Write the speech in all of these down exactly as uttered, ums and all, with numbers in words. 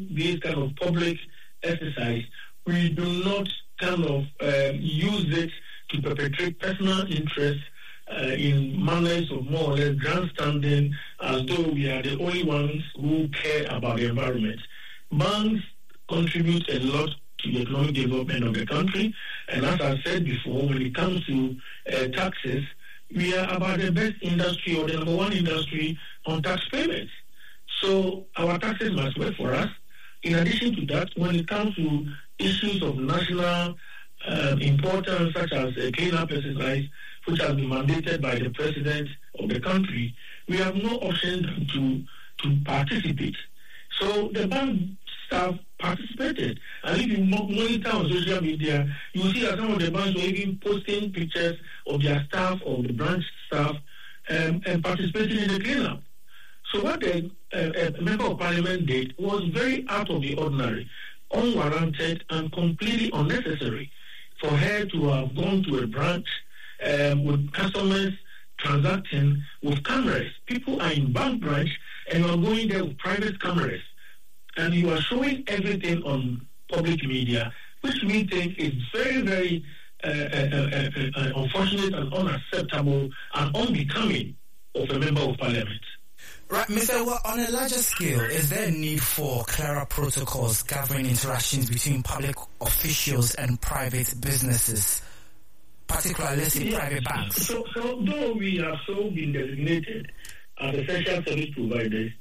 this kind of public exercise, we do not kind of um, use it to perpetrate personal interests uh, in manners of more or less grandstanding, as though we are the only ones who care about the environment. Banks contribute a lot to the economic development of the country, and as I said before, when it comes to uh, taxes, we are about the best industry or the number one industry on tax payments. So our taxes must work for us. In addition to that, when it comes to issues of national uh, importance, such as a clean-up exercise, which has been mandated by the president of the country, we have no option than to, to participate. So the bank staff participated. And if you monitor on social media, you will see that some of the banks were even posting pictures of their staff, or the branch staff, um, and participating in the cleanup. So what the uh, uh, member of parliament did was very out of the ordinary, unwarranted, and completely unnecessary for her to have gone to a branch um, with customers transacting with cameras. People are in bank branch and you are going there with private cameras, and you are showing everything on public media, which we think is very, very uh, uh, uh, uh, unfortunate and unacceptable and unbecoming of a member of parliament. Right, Mister Well, on a larger scale, is there a need for clearer protocols governing interactions between public officials and private businesses, particularly in yeah. private banks? So, so, though we have so been designated as essential service providers,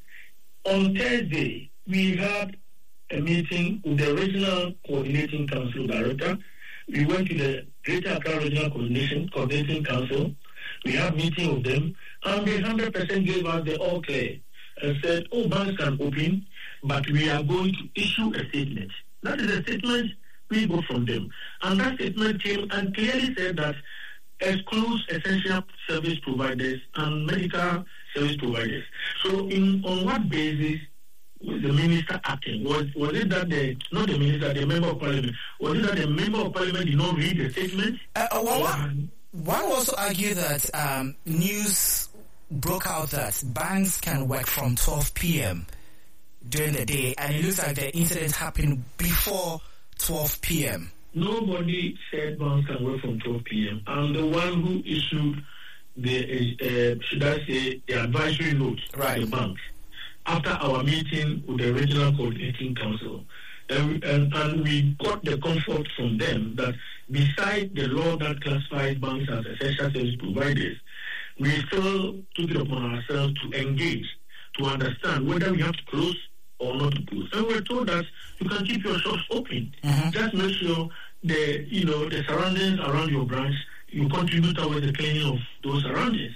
on Thursday, we had a meeting with the Regional Coordinating Council Director. We went to the Greater Accra Regional Coordination Coordinating Council. We had a meeting with them, and they one hundred percent gave us the all clear and said, oh, banks can open, but we are going to issue a statement. That is a statement we got from them. And that statement came and clearly said that excludes essential service providers and medical service providers. So in on what basis was the minister acting? Was was it that the, not the minister, the member of parliament, was it that the member of parliament did not read the statement? Uh, uh, well, one, one will also argue that um, news broke out that banks can work from twelve p.m. during the day, and it looks like the incident happened before twelve p.m. Nobody said banks can work from twelve p.m. I'm the one who issued the, uh, should I say, the advisory note right. to the banks after our meeting with the Regional Coordinating Council. And, and, and we got the comfort from them that beside the law that classifies banks as essential service providers, we still took it upon ourselves to engage, to understand whether we have to close or not to close. And we're told that you can keep your shops open. Mm-hmm. Just make sure the, you know, the surroundings around your branch, you contribute towards the cleaning of those surroundings.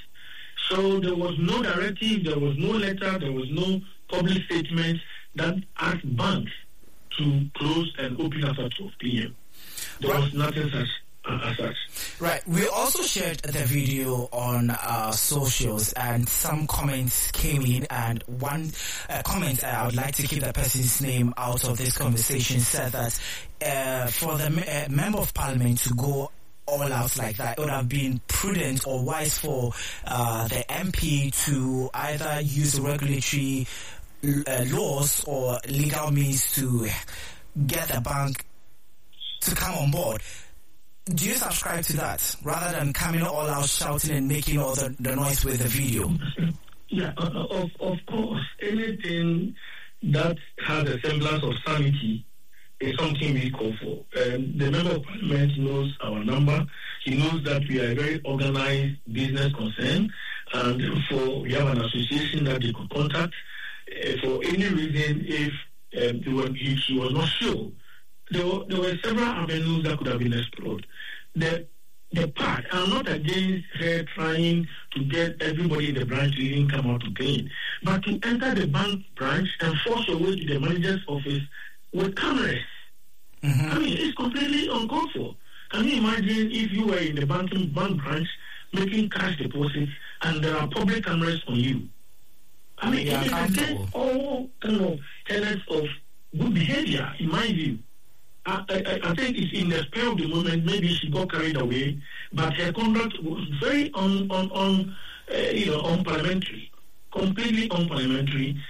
So there was no directive, there was no letter, there was no public statement that asked banks to close and open after twelve p.m. There right. was nothing such. Uh, as such. Right. We also shared the video on our socials, and some comments came in, and one uh, comment, uh, I would like to keep that person's name out of this conversation, said that uh, for the me- uh, member of parliament to go all out like that, it would have been prudent or wise for uh, the M P to either use regulatory uh, laws or legal means to get the bank to come on board. Do you subscribe to that, rather than coming all out shouting and making all the, the noise with the video? Yeah, uh, of, of course. Anything that has a semblance of sanity is something we call for. Um, the member of parliament knows our number. He knows that we are a very organized business concern, and therefore we have an association that they could contact uh, for any reason if um, they were, if she was not sure. There were, there were several avenues that could have been explored. The the part, I'm not against her trying to get everybody in the branch to even come out to clean, but to enter the bank branch and force your way to the manager's office with cameras. Mm-hmm. I mean, it's completely uncalled for. Can you imagine if you were in the banking bank branch making cash deposits and there are public cameras on you? I mean, yeah, it is against all kind of tenets of good behavior, in my view. I, I, I think it's in the spur of the moment, maybe she got carried away, but her conduct was very un, un, un, uh, you know, unparliamentary, completely unparliamentary.